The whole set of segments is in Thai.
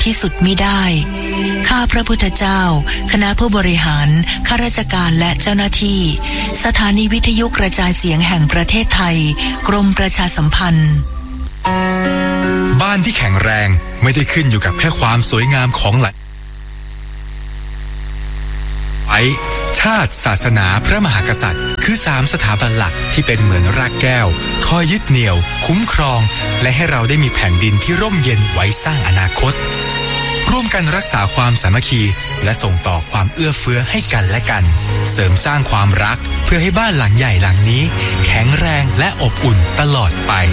ที่สุดมิได้ข้าพระพุทธเจ้าคณะผู้บริหารข้าราชการและเจ้าหน้าที่สถานีวิทยุกระจายเสียงแห่งประเทศไทยกรมประชาสัมพันธ์บ้านที่แข็งแรงไม่ได้ขึ้นอยู่กับแค่ความสวยงามของหลักชาติศาสนาพระมหากษัตริย์คือ3สถาบันหลักที่เป็นเหมือนรากแก้วคอยยึดเหนี่ยวคุ้มครองและให้เราได้มีแผ่นดินที่ร่มเย็นไว้สร้างอนาคตร่วมกันรักษาความสามัคคีและส่งต่อความเอื้อเฟื้อให้กันและกันเสริมสร้างความรักเพื่อให้บ้านหลังใหญ่หลังนี้แข็งแรงและอบอุ่นตลอดไป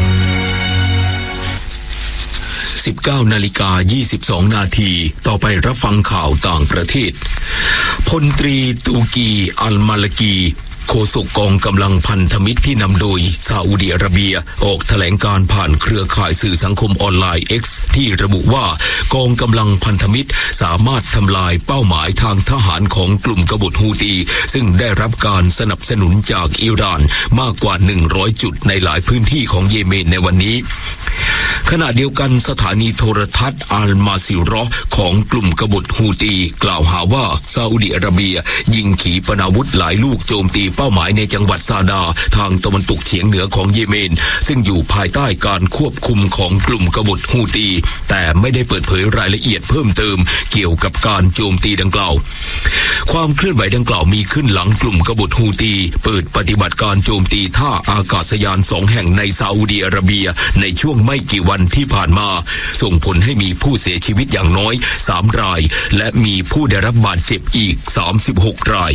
19:22 นาทีต่อไปรับฟังข่าวต่างประเทศพลตรีตูกีอัลมาลกีโฆษกกองกำลังพันธมิตรที่นำโดยซาอุดิอาระเบียออกแถลงการผ่านเครือข่ายสื่อสังคมออนไลน์ X ที่ระบุว่ากองกำลังพันธมิตรสามารถทำลายเป้าหมายทางทหารของกลุ่มกบฏฮูตีซึ่งได้รับการสนับสนุนจากอิหร่านมากกว่า100จุดในหลายพื้นที่ของเยเมนในวันนี้ขณะเดียวกันสถานีโทรทัศน์อัลมาซิรอของกลุ่มกบฏฮูตีกล่าวหาว่าซาอุดิอาระเบียยิงขีปนาวุธหลายลูกโจมตีเป้าหมายในจังหวัดซาดาทางตะวันตกเฉียงเหนือของเยเมนซึ่งอยู่ภายใต้การควบคุมของกลุ่มกบฏฮูตีแต่ไม่ได้เปิดเผยรายละเอียดเพิ่มเติมเกี่ยวกับการโจมตีดังกล่าวความเคลื่อนไหวดังกล่าวมีขึ้นหลังกลุ่มกบฏฮูตีเปิดปฏิบัติการโจมตีท่าอากาศยาน2แห่งในซาอุดิอาระเบียในช่วงไม่กี่วันที่ผ่านมาส่งผลให้มีผู้เสียชีวิตอย่างน้อย3รายและมีผู้ได้รับบาดเจ็บอีก36ราย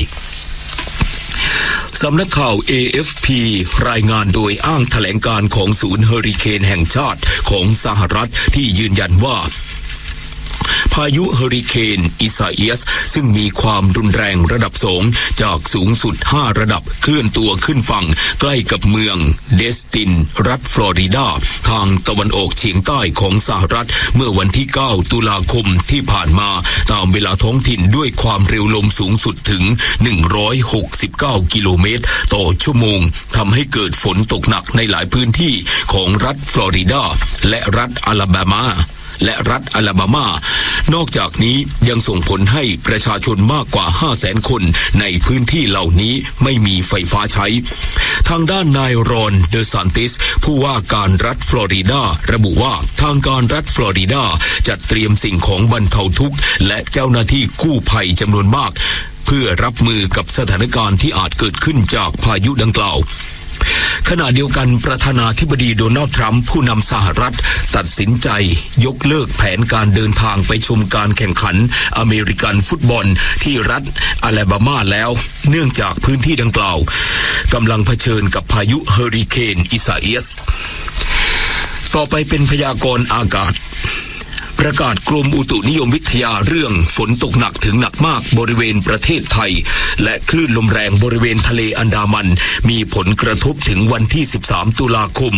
สำนักข่าว AFP รายงานโดยอ้างแถลงการของศูนย์เฮอริเคนแห่งชาติของสหรัฐที่ยืนยันว่าพายุเฮอริเคนอิซาเอียสซึ่งมีความรุนแรงระดับ2จากสูงสุด5ระดับเคลื่อนตัวขึ้นฝั่งใกล้กับเมืองเดสตินรัฐฟลอริดาทางตะวันออกเฉียงใต้ของสหรัฐเมื่อวันที่9ตุลาคมที่ผ่านมาตามเวลาท้องถิ่นด้วยความเร็วลมสูงสุดถึง169กิโลเมตรต่อชั่วโมงทำให้เกิดฝนตกหนักในหลายพื้นที่ของรัฐฟลอริดาและรัฐอลาบามานอกจากนี้ยังส่งผลให้ประชาชนมากกว่า 500,000 คนในพื้นที่เหล่านี้ไม่มีไฟฟ้าใช้ทางด้านนายรอนเดอซานติสผู้ว่าการรัฐฟลอริดาระบุว่าทางการรัฐฟลอริดาจัดเตรียมสิ่งของบรรเทาทุกข์และเจ้าหน้าที่กู้ภัยจำนวนมากเพื่อรับมือกับสถานการณ์ที่อาจเกิดขึ้นจากพายุดังกล่าวขณะเดียวกันประธานาธิบดีโดนัลด์ทรัมป์ผู้นำสหรัฐตัดสินใจยกเลิกแผนการเดินทางไปชมการแข่งขันอเมริกันฟุตบอลที่รัฐอลาบามาแล้วเนื่องจากพื้นที่ดังกล่าวกำลังเผชิญกับพายุเฮอริเคนอิซาเอียสต่อไปเป็นพยากรณ์อากาศประกาศกรมอุตุนิยมวิทยาเรื่องฝนตกหนักถึงหนักมากบริเวณประเทศไทยและคลื่นลมแรงบริเวณทะเลอันดามันมีผลกระทบถึงวันที่13ตุลาคม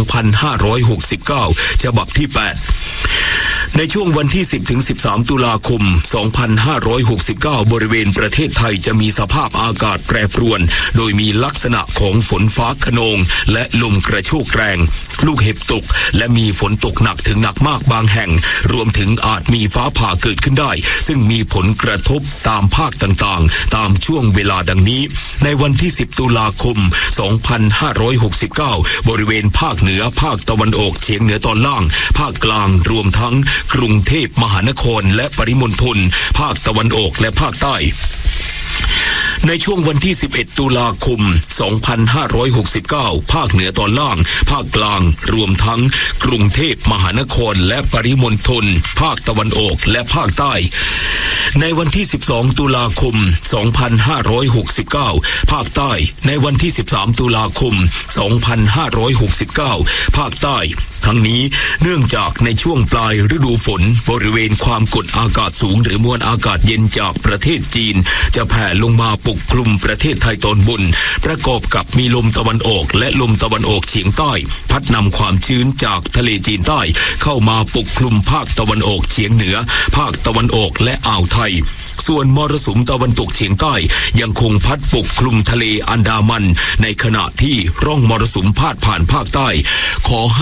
2569ฉบับที่8ในช่วงวันที่10ถึง13ตุลาคม2569บริเวณประเทศไทยจะมีสภาพอากาศแปรปรวนโดยมีลักษณะของฝนฟ้าคะนองและลมกระโชกแรงลูกเห็บตกและมีฝนตกหนักถึงหนักมากบางแห่งรวมถึงอาจมีฟ้าผ่าเกิดขึ้นได้ซึ่งมีผลกระทบตามภาคต่างๆตามช่วงเวลาดังนี้ในวันที่10ตุลาคม2569บริเวณภาคเหนือภาคตะวันออกเฉียงเหนือตอนล่างภาคกลางรวมทั้งกรุงเทพมหานครและปริมณฑลภาคตะวันออกและภาคใต้ในช่วงวันที่11ตุลาคม2569ภาคเหนือตอนล่างภาคกลางรวมทั้งกรุงเทพมหานครและปริมณฑลภาคตะวันออกและภาคใต้ในวันที่12ตุลาคม2569ภาคใต้ในวันที่13ตุลาคม2569ภาคใต้ทั้งนี้เนื่องจากในช่วงปลายฤดูฝนบริเวณความกดอากาศสูงหรือมวลอากาศเย็นจากประเทศจีนจะแผ่ลงมาปกคลุมประเทศไทยตอนบนประกอบกับมีลมตะวันออกและลมตะวันออกเฉียงใต้พัดนำความชื้นจากทะเลจีนใต้เข้ามาปกคลุมภาคตะวันออกเฉียงเหนือภาคตะวันออกและอ่าวไทยส่วนมรสุมตะวันตกเฉียงใต้ยังคงพัดปกคลุมทะเลอันดามันในขณะที่ร่องมรสุมพาดผ่านภาคใต้ขอให้ประ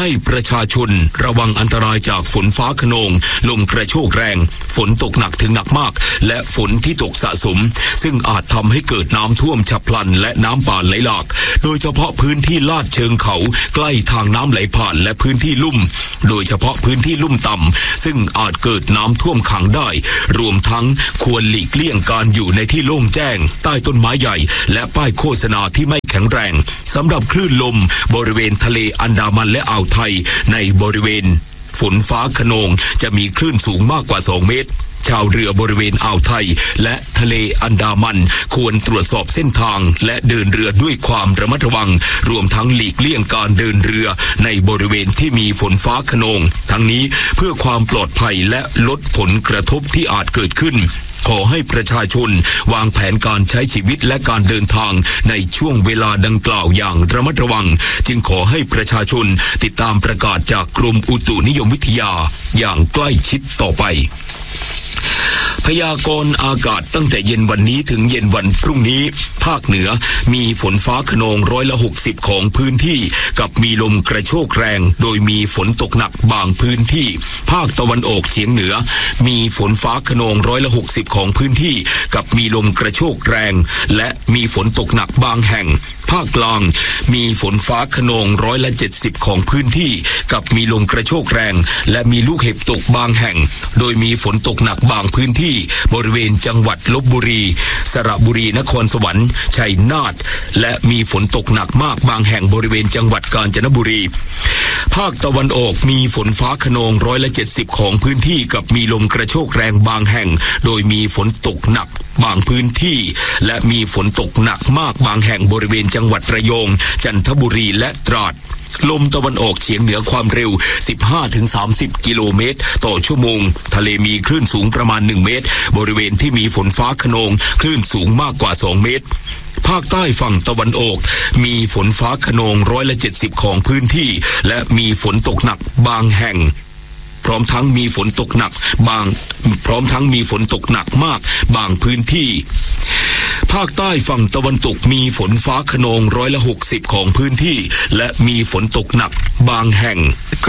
ชาชนระวังอันตรายจากฝนฟ้าคะนองลมกระโชกแรงฝนตกหนักถึงหนักมากและฝนที่ตกสะสมซึ่งอาจทำให้เกิดน้ำท่วมฉับพลันและน้ำป่าไหลหลากโดยเฉพาะพื้นที่ลาดเชิงเขาใกล้ทางน้ำไหลผ่านและพื้นที่ลุ่มโดยเฉพาะพื้นที่ลุ่มต่ำซึ่งอาจเกิดน้ำท่วมขังได้รวมทั้งควรหลีกเลี่ยงการอยู่ในที่โล่งแจ้งใต้ต้นไม้ใหญ่และป้ายโฆษณาที่ไม่แข็งแรงสำหรับคลื่นลมบริเวณทะเลอันดามันและอ่าวไทยในบริเวณฝนฟ้าคะนองจะมีคลื่นสูงมากกว่า2 เมตรชาวเรือบริเวณอ่าวไทยและทะเลอันดามันควรตรวจสอบเส้นทางและเดินเรือด้วยความระมัดระวังรวมทั้งหลีกเลี่ยงการเดินเรือในบริเวณที่มีฝนฟ้าคะนองทั้งนี้เพื่อความปลอดภัยและลดผลกระทบที่อาจเกิดขึ้นขอให้ประชาชนวางแผนการใช้ชีวิตและการเดินทางในช่วงเวลาดังกล่าวอย่างระมัดระวังจึงขอให้ประชาชนติดตามประกาศจากกรมอุตุนิยมวิทยาอย่างใกล้ชิดต่อไปพยากรณ์อากาศตั้งแต่เย็นวันนี้ถึงเย็นวันพรุ่งนี้ภาคเหนือมีฝนฟ้าคะนอง60%ของพื้นที่กับมีลมกระโชกแรงโดยมีฝนตกหนักบางพื้นที่ภาคตะวันออกเฉียงเหนือมีฝนฟ้าคะนอง60%ของพื้นที่กับมีลมกระโชกแรงและมีฝนตกหนักบางแห่งภาคกลางมีฝนฟ้าคะนอง70%ของพื้นที่กับมีลมกระโชกแรงและมีลูกเห็บตกบางแห่งโดยมีฝนตกหนักบางพื้นที่บริเวณจังหวัดลพบุรีสระบุรีนครสวรรค์ชัยนาทและมีฝนตกหนักมากบางแห่งบริเวณจังหวัดกาญจนบุรีภาคตะวันออกมีฝนฟ้าคะนอง70%ของพื้นที่กับมีลมกระโชกแรงบางแห่งโดยมีฝนตกหนักบางพื้นที่และมีฝนตกหนักมากบางแห่งบริเวณจังหวัดระยองจันทบุรีและตราดลมตะวันออกเฉียงเหนือความเร็ว 15-30 กิโลเมตรต่อชั่วโมงทะเลมีคลื่นสูงประมาณ1 เมตรบริเวณที่มีฝนฟ้าคะนองคลื่นสูงมากกว่า2 เมตรภาคใต้ฝั่งตะวันออกมีฝนฟ้าคะนอง70%ของพื้นที่และมีฝนตกหนักบางแห่งพร้อมทั้งมีฝนตกหนักมากบางพื้นที่ภาคใต้ฝั่งตะวันตกมีฝนฟ้าคะนอง60%ของพื้นที่และมีฝนตกหนักบางแห่ง